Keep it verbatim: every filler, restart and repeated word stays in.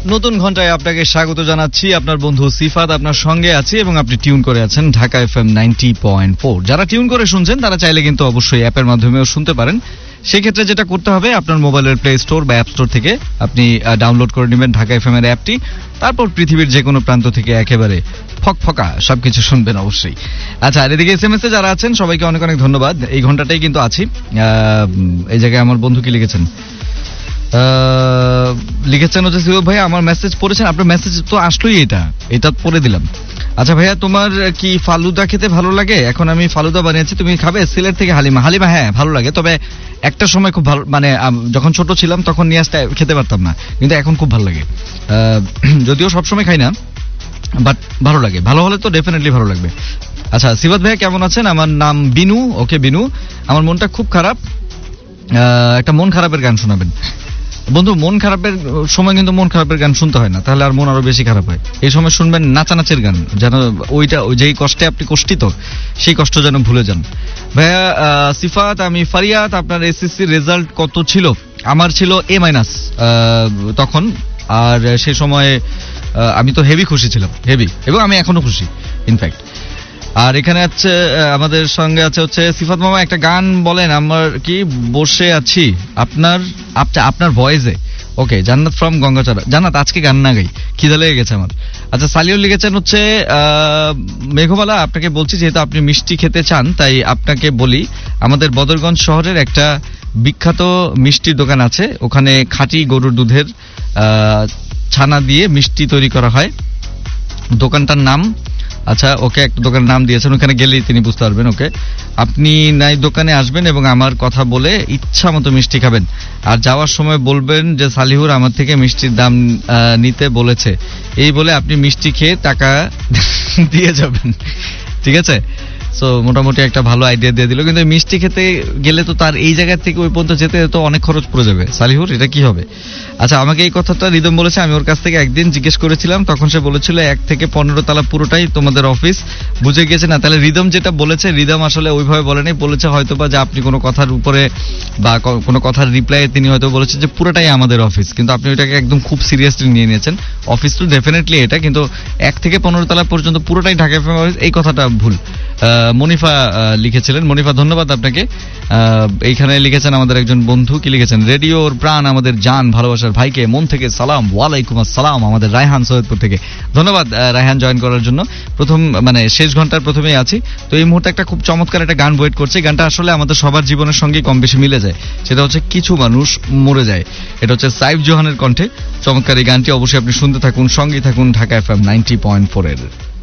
নতুন ঘন্টায় আপনাকে স্বাগত জানাচ্ছি। আপনার বন্ধু সিফাত আপনার সঙ্গে আছে এবং আপনি টিউন করে আছেন Dhaka FM ninety point four. যারা টিউন করে শুনছেন তারা চাইলে কিন্তু অবশ্যই অ্যাপের মাধ্যমেও শুনতে পারেন। সেক্ষেত্রে যেটা করতে হবে, আপনার মোবাইলের প্লে স্টোর বা অ্যাপ স্টোর থেকে আপনি ডাউনলোড করে নেবেন ঢাকা এফএম এর অ্যাপটি। তারপর পৃথিবীর যে কোনো প্রান্ত থেকে একেবারে ফকফকা সবকিছু শুনবেন অবশ্যই। আচ্ছা, আর এদিকে এস এম এস এ যারা আছেন সবাইকে অনেক অনেক ধন্যবাদ। এই ঘন্টাটাই কিন্তু আছি। এই জায়গায় আমার বন্ধু কি লিখেছেন, লিখেছেন হচ্ছে সিও ভাই আমার মেসেজ পড়েছেন, আপনার মেসেজ তো আসলোই, এটা এটা পড়ে দিলাম। আচ্ছা ভাইয়া, তোমার কি ফালুদা খেতে ভালো লাগে? এখন আমি ফালুদা বানিয়েছি, তুমি খাবে? সিলেট থেকে হালিমা। হালিমা হ্যাঁ ভালো লাগে, তবে একটা সময় খুব ভালো, মানে যখন ছোট ছিলাম তখন নিয়ে আসতে খেতে পারতাম না, কিন্তু এখন খুব ভালো লাগে। যদিও সবসময় খাই না, বাট ভালো লাগে। ভালো হলে তো ডেফিনেটলি ভালো লাগবে। আচ্ছা সিফাত ভাইয়া কেমন আছেন? আমার নাম বিনু। ওকে বিনু, আমার মনটা খুব খারাপ, একটা মন খারাপের গান শোনাবেন। বন্ধু, মন খারাপের সময় কিন্তু মন খারাপের গান শুনতে হয় না, তাহলে আর মন আরো বেশি খারাপ হয়। এই সময় শুনবেন নাচানাচের গান, যেন ওইটা যেই কষ্টে আপনি কষ্টিত সেই কষ্ট যেন ভুলে যান। ভাইয়া সিফাত, আমি ফারিয়াত, আপনার এসএসসি রেজাল্ট কত ছিল? আমার ছিল এ মাইনাস তখন, আর সেই সময় আমি তো হেভি খুশি ছিলাম, হেভি, এবং আমি এখনো খুশি ইনফ্যাক্ট। আর এখানে আছে আমাদের সঙ্গে আছে হচ্ছে সিফাত মামা, একটা গান বলেন। আমার কি বসে আছি আপনার আপনার ভয়েসে। ওকে, জান্নাত ফ্রম গঙ্গাচড়া। জান্নাত, আজকে গান না গাই, খিদে লেগে গেছে আমার। আচ্ছা সালিউল লিখেছেন হচ্ছে মেঘমালা, আপনাকে বলছি যেহেতু আপনি মিষ্টি খেতে চান তাই আপনাকে বলি, আমাদের বদরগঞ্জ শহরের একটা বিখ্যাত মিষ্টির দোকান আছে, ওখানে খাঁটি গরুর দুধের ছানা দিয়ে মিষ্টি তৈরি করা হয়। দোকানটার নাম, আচ্ছা ওকে একটা দোকানের নাম দিয়েছেন, ওখানে গেলেই তিনি বুঝতে পারবেন। ওকে, আপনি নাই দোকানে আসবেন এবং আমার কথা বলে ইচ্ছা মতো মিষ্টি খাবেন, আর যাওয়ার সময় বলবেন যে সালিহুর আমার থেকে মিষ্টির দাম নিতে বলেছে, এই বলে আপনি মিষ্টি খেয়ে টাকা দিয়ে যাবেন। ঠিক আছে, সো মোটামুটি একটা ভালো আইডিয়া দিয়ে দিল, কিন্তু মিষ্টি খেতে গেলে তো তার এই জায়গা থেকে ওই পর্যন্ত যেতে তো অনেক খরচ পড়ে যাবে। সালিহুর এটা কি হবে? আচ্ছা, আমাকে এই কথাটা রিদম বলেছে, আমি ওর কাছ থেকে একদিন জিজ্ঞেস করেছিলাম, তখন সে বলেছিল এক থেকে পনেরো তালা পুরোটাই তোমাদের অফিস। বুঝে গেছে না? তাহলে রিদম যেটা বলেছে, রিদম আসলে ওইভাবে বলেনি, বলেছে হয়তো বা যে আপনি কোনো কথার উপরে বা কোনো কথার রিপ্লাই তিনি হয়তো বলেছেন যে পুরোটাই আমাদের অফিস, কিন্তু আপনি ওইটাকে একদম খুব সিরিয়াসলি নিয়ে নিয়েছেন। অফিস তো ডেফিনেটলি এটা, কিন্তু এক থেকে পনেরো তালা পর্যন্ত পুরোটাই ঢাকা এফএম অফিস, এই কথাটা ভুল। মনিফা লিখেছিলেন, মনিফা ধন্যবাদ আপনাকে। এইখানে লিখেছেন আমাদের একজন বন্ধু, কি লিখেছেন, রেডিওর প্রাণ আমাদের জান ভালোবাসার ভাইকে মন থেকে সালাম। ওয়ালাইকুম আসসালাম, আমাদের রায়হান সৈয়দপুর থেকে। ধন্যবাদ রায়হান জয়েন করার জন্য। প্রথম মানে শেষ ঘন্টার প্রথমেই আছি, তো এই মুহূর্তে একটা খুব চমৎকার একটা গান ওয়েট করছে। গানটা আসলে আমাদের সবার জীবনের সঙ্গে কম বেশি মিলে যায়, সেটা হচ্ছে কিছু মানুষ মরে যায়। এটা হচ্ছে সাইফ জোহানের কণ্ঠে চমৎকার এই গানটি। অবশ্যই আপনি শুনতে থাকুন, সঙ্গেই থাকুন Dhaka FM ninety point four এর।